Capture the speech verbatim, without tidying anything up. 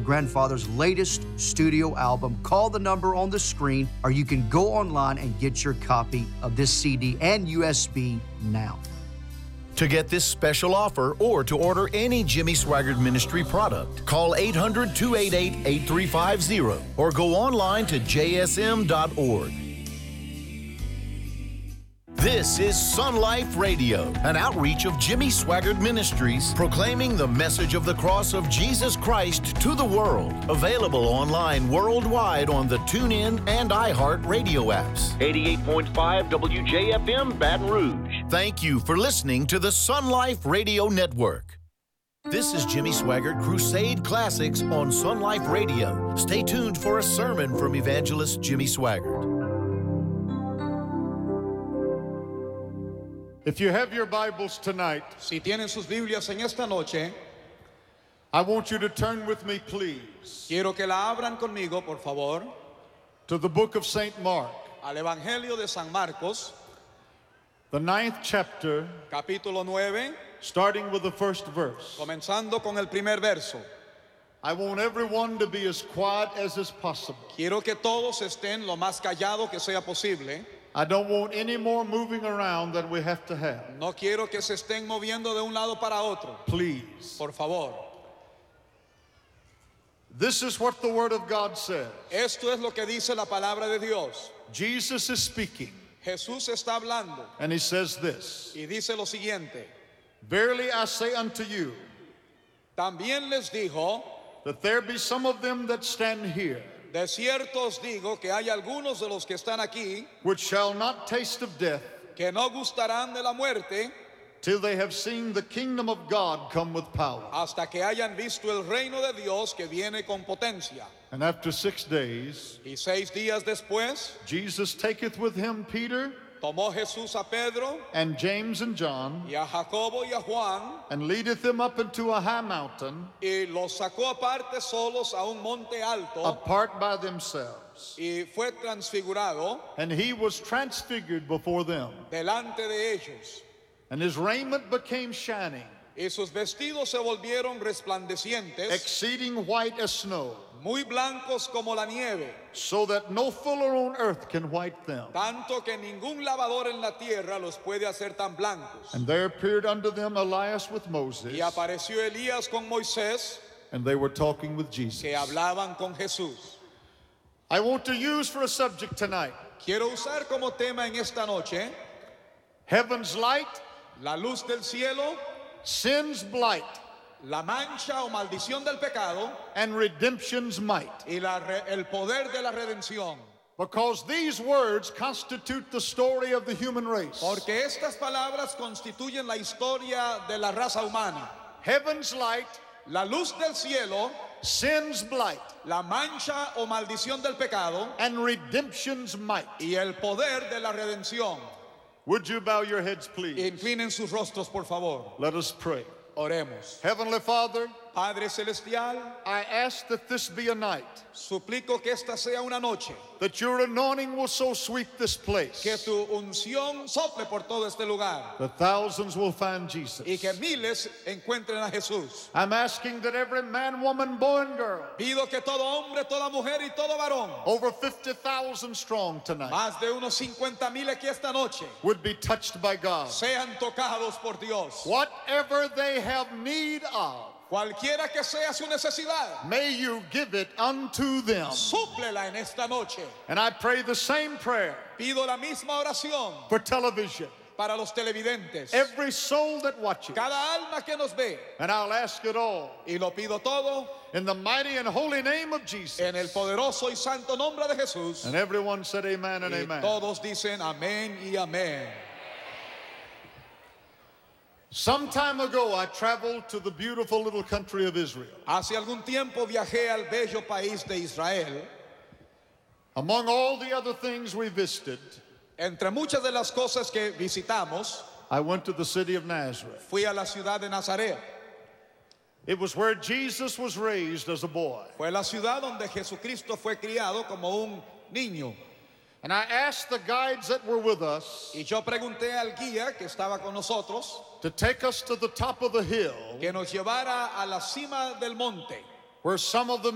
grandfather's latest studio album. Call the number on the screen, or you can go online and get your copy of this C D and U S B now. To get this special offer or to order any Jimmy Swaggart Ministry product, call eight hundred, two eight eight, eight three five zero or go online to j s m dot org. This is Sun Life Radio, an outreach of Jimmy Swaggart Ministries, proclaiming the message of the cross of Jesus Christ to the world. Available online worldwide on the TuneIn and iHeart radio apps. eighty-eight point five W J F M, Baton Rouge. Thank you for listening to the Sun Life Radio Network. This is Jimmy Swaggart Crusade Classics on Sun Life Radio. Stay tuned for a sermon from evangelist Jimmy Swaggart. If you have your Bibles tonight, si tienen sus Biblias en esta noche, I want you to turn with me, please, quiero que la abran conmigo, por favor, to the book of Saint Mark, al Evangelio de San Marcos, the ninth chapter, capítulo nueve, starting with the first verse. comenzando con el primer verso. I want everyone to be as quiet as is possible. Quiero que todos estén lo más callado que sea posible. I don't want any more moving around than we have to have. No quiero que se estén moviendo de un lado para otro. Please. Por favor. This is what the Word of God says. Esto es lo que dice la palabra de Dios. Jesus is speaking. Jesús está hablando. And he says this. Y dice lo siguiente. Verily I say unto you, también les dijo, that there be some of them that stand here, de cierto os digo que hay algunos de los que están aquí, which shall not taste of death, que no gustarán de la muerte, till they have seen the kingdom of God come with power. hasta que hayan visto el reino de Dios que viene con potencia. And after six days, y seis días después, Jesus taketh with him Peter, tomó Jesús a Pedro, and James and John, y a Jacobo y a Juan, and leadeth them up into a high mountain, y los sacó aparte solos a un monte alto, apart by themselves. y fue transfigurado, and he was transfigured before them, delante de ellos, and his raiment became shining, y sus vestidos se volvieron resplandecientes, exceeding white as snow, muy blancos como la nieve, so that no fuller on earth can white them. tanto que ningún lavador en la tierra los puede hacer tan blancos. And there appeared unto them Elias with Moses, Y apareció Elías con Moisés, and they were talking with Jesus. que hablaban con Jesús. I want to use for a subject tonight, Quiero usar como tema en esta noche, heaven's light, la luz del cielo, sin's blight, la mancha o maldición del pecado, and redemption's might. y la re- el poder de la redención. Because these words constitute the story of the human race. Porque estas palabras constituyen la historia de la raza humana. Heaven's light, La luz del cielo, sin's blight, la mancha o maldición del pecado, and redemption's might. y el poder de la redención. Would you bow your heads, please? Inclinen sus rostros, por favor. Let us pray. Oremos. Heavenly Father, Padre Celestial, I ask that this be a night, suplico que esta sea una noche, that your anointing will so sweep this place, que tu unción sople por todo este lugar, that thousands will find Jesus. y que miles encuentren a Jesús. I'm asking that every man, woman, boy, and girl, Pido que todo hombre, toda mujer y todo varón, over fifty thousand strong tonight, más de unos cincuenta mil aquí esta noche, would be touched by God. sean tocados por Dios. Whatever they have need of, Cualquiera que sea su necesidad, may you give it unto them. súplela en esta noche. And I pray the same prayer Pido la misma oración for television, para los televidentes, every soul that watches, cada alma que nos ve, and I'll ask it all y lo pido todo in the mighty and holy name of Jesus. en el poderoso y santo nombre de Jesús. And everyone said amen and Y amen. todos dicen amén y amén. Some time ago, I traveled to the beautiful little country of Israel. Hace algún tiempo viajé al bello país de Israel. Among all the other things we visited, Entre muchas de las cosas que visitamos, I went to the city of Nazareth. fui a la ciudad de Nazaret. It was where Jesus was raised as a boy. Fue la ciudad donde Jesucristo fue criado como un niño. And I asked the guides that were with us Y yo pregunté al guía que estaba con nosotros to take us to the top of the hill que nos llevara a la cima del monte, where some of the